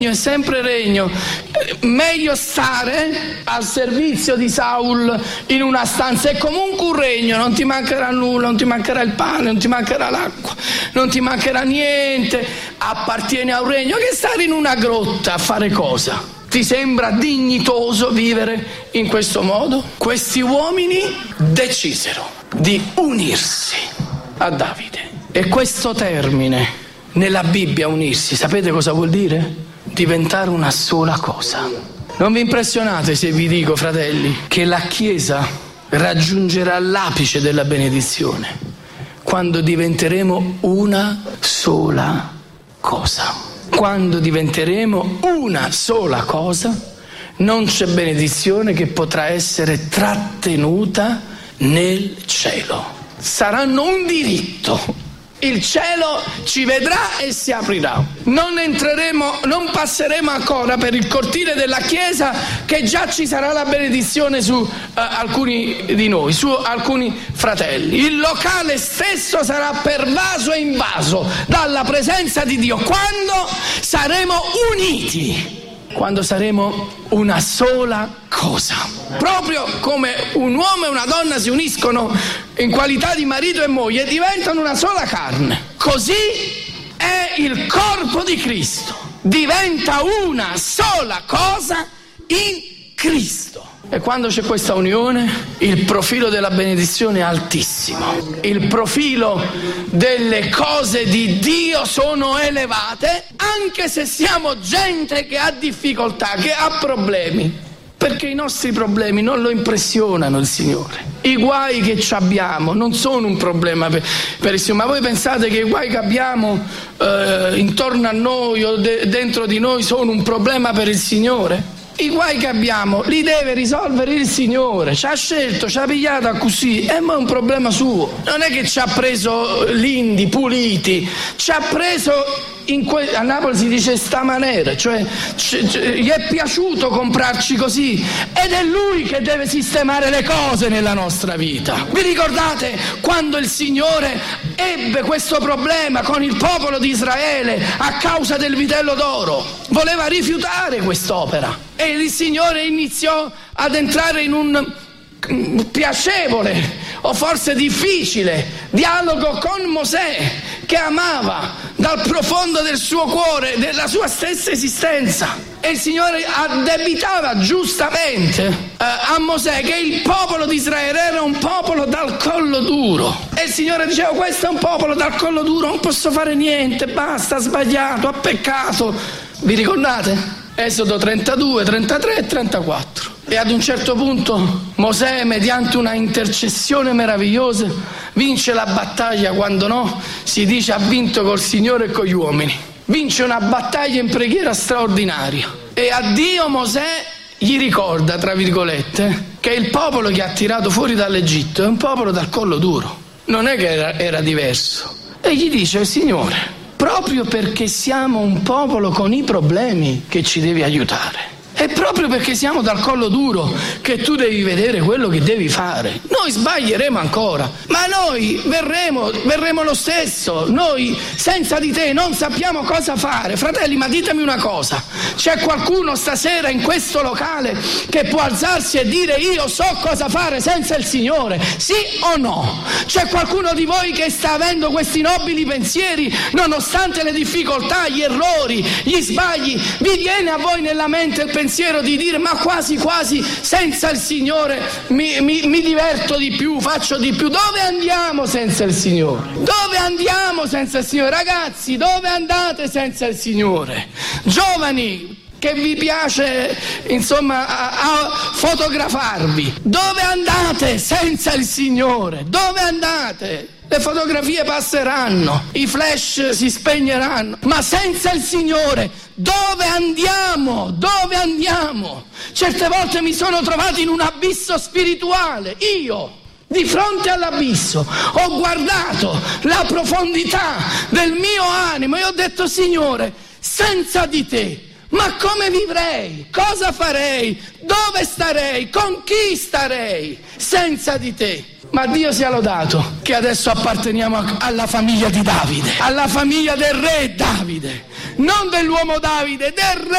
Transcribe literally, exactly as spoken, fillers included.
è sempre regno. Meglio stare al servizio di Saul in una stanza, è comunque un regno, non ti mancherà nulla, non ti mancherà il pane, non ti mancherà l'acqua, non ti mancherà niente, appartieni a un regno, che stare in una grotta a fare cosa? Ti sembra dignitoso vivere in questo modo? Questi uomini decisero di unirsi a Davide. E questo termine nella Bibbia, unirsi, sapete cosa vuol dire? Diventare una sola cosa. Non vi impressionate se vi dico, fratelli, che la Chiesa raggiungerà l'apice della benedizione quando diventeremo una sola cosa. Quando diventeremo una sola cosa, non c'è benedizione che potrà essere trattenuta nel cielo. Saranno un diritto. Il cielo ci vedrà e si aprirà. Non entreremo, non passeremo ancora per il cortile della chiesa, che già ci sarà la benedizione su uh, alcuni di noi, su alcuni fratelli. Il locale stesso sarà pervaso e invaso dalla presenza di Dio quando saremo uniti. Quando saremo una sola cosa. Proprio come un uomo e una donna si uniscono in qualità di marito e moglie, diventano una sola carne. Così è il corpo di Cristo. Diventa una sola cosa in Cristo. E quando c'è questa unione, il profilo della benedizione è altissimo. Il profilo delle cose di Dio sono elevate, anche se siamo gente che ha difficoltà, che ha problemi. Perché i nostri problemi non lo impressionano il Signore. I guai che ci abbiamo non sono un problema per, per il Signore. Ma voi pensate che i guai che abbiamo eh, intorno a noi o de- dentro di noi sono un problema per il Signore? I guai che abbiamo li deve risolvere il Signore. Ci ha scelto, ci ha pigliata così, e ma è un problema suo. Non è che ci ha preso lindi, puliti, ci ha preso in que- a Napoli si dice sta maniera, cioè c- c- gli è piaciuto comprarci così, ed è Lui che deve sistemare le cose nella nostra vita. Vi ricordate quando il Signore ebbe questo problema con il popolo di Israele a causa del vitello d'oro? Voleva rifiutare quest'opera. E il Signore iniziò ad entrare in un piacevole o forse difficile dialogo con Mosè, che amava dal profondo del suo cuore, della sua stessa esistenza. E il Signore addebitava giustamente eh, a Mosè che il popolo di Israele era un popolo dal collo duro. E il Signore diceva: questo è un popolo dal collo duro, non posso fare niente, basta, ha sbagliato, ha peccato. Vi ricordate? Esodo trentadue, trentatré e trentaquattro. E ad un certo punto Mosè, mediante una intercessione meravigliosa, vince la battaglia. Quando no, si dice ha vinto col Signore e con gli uomini. Vince una battaglia in preghiera straordinaria. E a Dio Mosè gli ricorda, tra virgolette, che il popolo che ha tirato fuori dall'Egitto è un popolo dal collo duro. Non è che era, era diverso. E gli dice: Signore, proprio perché siamo un popolo con i problemi che ci devi aiutare. È proprio perché siamo dal collo duro che tu devi vedere quello che devi fare. Noi sbaglieremo ancora, ma noi verremo, verremo lo stesso. Noi senza di te non sappiamo cosa fare. Fratelli, ma ditemi una cosa: c'è qualcuno stasera in questo locale che può alzarsi e dire io so cosa fare senza il Signore? Sì o no? C'è qualcuno di voi che sta avendo questi nobili pensieri nonostante le difficoltà, gli errori, gli sbagli? Vi viene a voi nella mente il pensiero di dire ma quasi quasi senza il Signore mi, mi, mi diverto di più, faccio di più? Dove andiamo senza il Signore? Dove andiamo senza il Signore? Ragazzi, dove andate senza il Signore? Giovani che vi piace insomma a, a fotografarvi, dove andate senza il Signore? Dove andate? Le fotografie passeranno, i flash si spegneranno, ma senza il Signore dove andiamo? Dove andiamo? Certe volte mi sono trovato in un abisso spirituale, io, di fronte all'abisso, ho guardato la profondità del mio animo e ho detto: Signore, senza di te, ma come vivrei? Cosa farei? Dove starei? Con chi starei senza di te? Ma Dio sia lodato che adesso apparteniamo alla famiglia di Davide, alla famiglia del re Davide. non dell'uomo Davide, del re